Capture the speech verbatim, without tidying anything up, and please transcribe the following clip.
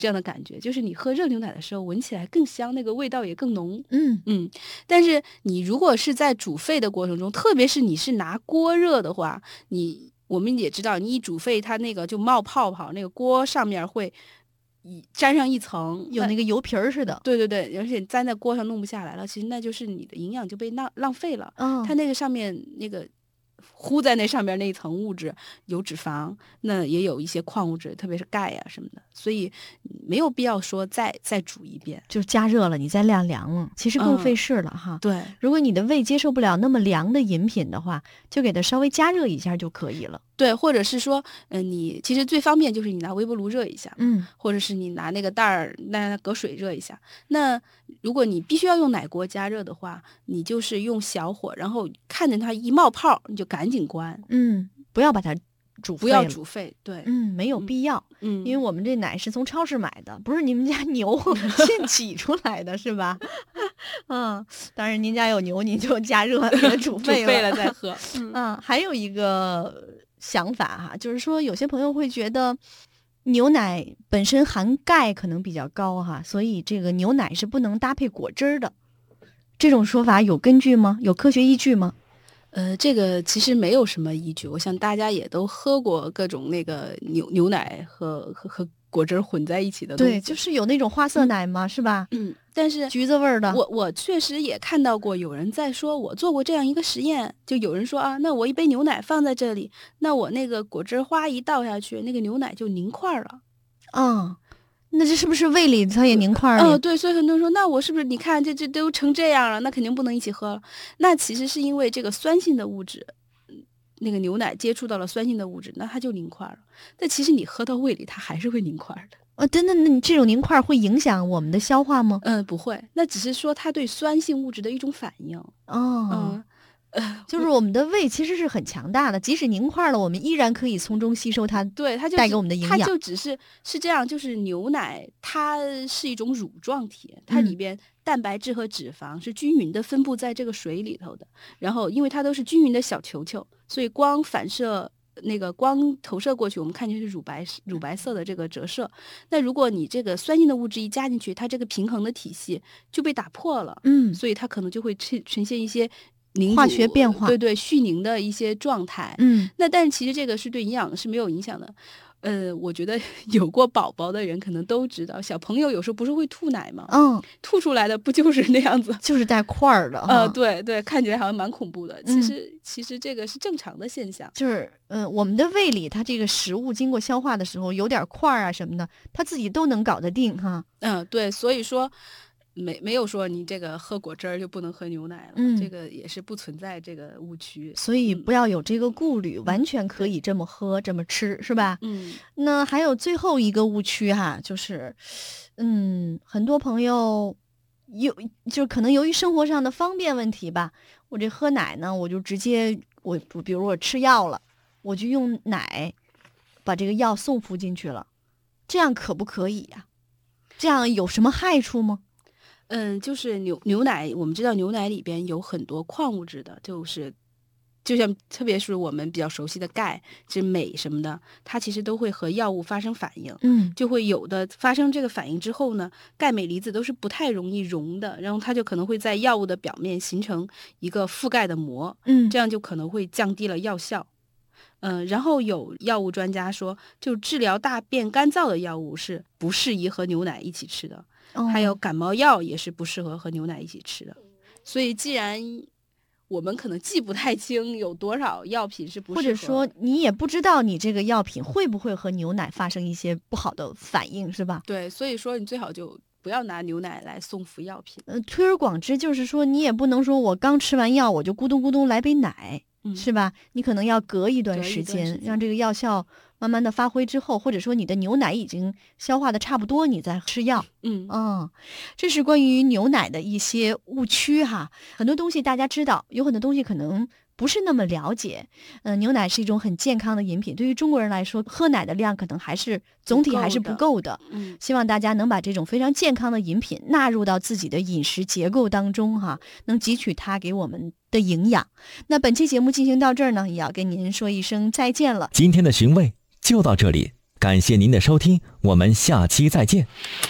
这样的感觉，就是你喝热牛奶的时候闻起来更香，那个味道也更浓。 嗯嗯，但是你如果是在煮沸的过程中，特别是你是拿锅热的话，你我们也知道，你一煮沸它那个就冒泡泡，那个锅上面会一沾上一层， 有那个油皮儿似的。 对对对，而且粘在锅上弄不下来了，其实那就是你的营养就被浪浪费了。 嗯， 它那个上面那个糊在那上面那一层物质有脂肪，那也有一些矿物质，特别是钙啊什么的，所以没有必要说再再煮一遍， 就加热了，你再晾凉了，其实更费事了哈。 嗯、对， 如果你的胃接受不了那么凉的饮品的话，就给它稍微加热一下就可以了。 对，或者是说，嗯、呃，你其实最方便就是你拿微波炉热一下， 嗯， 或者是你拿那个袋儿，那隔水热一下。那如果你必须要用奶锅加热的话，你就是用小火，然后看见它一冒泡，你就赶紧关。 嗯，不要把它煮沸， 不要煮沸，对， 嗯，没有必要， 嗯， 因为我们这奶是从超市买的，不是你们家牛现挤出来的，是吧？嗯，当然您家有牛，您就加热给它煮沸了， 煮沸了再喝。 嗯，嗯还有一个想法哈，就是说有些朋友会觉得牛奶本身含钙可能比较高哈，所以这个牛奶是不能搭配果汁的。这种说法有根据吗？有科学依据吗？ 呃，这个其实没有什么依据。我想大家也都喝过各种那个牛牛奶和和和果汁混在一起的东西。 对，就是有那种花色奶嘛，嗯、是吧？ 嗯，但是橘子味儿的。 我我确实也看到过有人在说，我做过这样一个实验，就有人说啊，那我一杯牛奶放在这里，那我那个果汁花一倒下去，那个牛奶就凝块了。 嗯。那这是不是胃里它也凝块了？ 哦、呃，对，所以很多人说，那我是不是你看这这都成这样了，那肯定不能一起喝了。那其实是因为这个酸性的物质，那个牛奶接触到了酸性的物质，那它就凝块了。但其实你喝到胃里，它还是会凝块的。 呃，真的，那你这种凝块会影响我们的消化吗？ 嗯、呃，不会，那只是说它对酸性物质的一种反应。 哦， 嗯。呃， 就是我们的胃其实是很强大的，即使凝块了，我们依然可以从中吸收它， 对，它就带给我们的营养。 它就只是是这样，就是牛奶它是一种乳状体，它里边蛋白质和脂肪是均匀的分布在这个水里头的。然后，因为它都是均匀的小球球，所以光反射那个光投射过去，我们看见是乳白乳白色的这个折射。那如果你这个酸性的物质一加进去，它这个平衡的体系就被打破了。 嗯， 所以它可能就会呈呈现一些。 化学变化， 对对，续凝的一些状态。 嗯， 那但是其实这个是对营养是没有影响的。呃，我觉得有过宝宝的人可能都知道，小朋友有时候不是会吐奶吗？ 嗯， 吐出来的不就是那样子， 就是带块儿的。 呃，对对，看起来好像蛮恐怖的。其实、 嗯、 其实这个是正常的现象。 就是嗯、呃，我们的胃里它这个食物经过消化的时候有点块儿啊什么的，它自己都能搞得定哈。 嗯，对，所以说。没没有说你这个喝果汁儿就不能喝牛奶了、 嗯， 这个也是不存在这个误区， 所以不要有这个顾虑、嗯、完全可以这么喝这么吃，是吧？ 嗯， 那还有最后一个误区哈，就是嗯，很多朋友有就可能由于生活上的方便问题吧，我这喝奶呢，我就直接我比如我吃药了，我就用奶把这个药送服进去了，这样可不可以呀、啊？这样有什么害处吗？ 嗯，就是牛牛奶，我们知道牛奶里边有很多矿物质的，就是就像特别是我们比较熟悉的钙、这镁什么的，它其实都会和药物发生反应， 嗯， 就会有的发生这个反应之后呢，钙镁离子都是不太容易溶的，然后它就可能会在药物的表面形成一个覆盖的膜， 嗯， 这样就可能会降低了药效。嗯，然后有药物专家说，就治疗大便干燥的药物是不适宜和牛奶一起吃的。 哦、 还有感冒药也是不适合和牛奶一起吃的，所以既然我们可能记不太清有多少药品是不适合， 或者说你也不知道你这个药品会不会和牛奶发生一些不好的反应，是吧？ 对，所以说你最好就不要拿牛奶来送服药品。 呃，推而广之，就是说你也不能说我刚吃完药我就咕咚咕咚来杯奶。嗯、是吧？你可能要隔一段时间，时间让这个药效慢慢的发挥之后，或者说你的牛奶已经消化的差不多，你再吃药。 嗯嗯，这是关于牛奶的一些误区哈。很多东西大家知道，有很多东西可能不是那么了解。嗯、呃，牛奶是一种很健康的饮品，对于中国人来说，喝奶的量可能还是总体还是不够的。 嗯， 希望大家能把这种非常健康的饮品纳入到自己的饮食结构当中哈，能汲取它给我们的营养。那本期节目进行到这儿呢，也要跟您说一声再见了。 今天的寻味就到这里， 感谢您的收听，我们下期再见。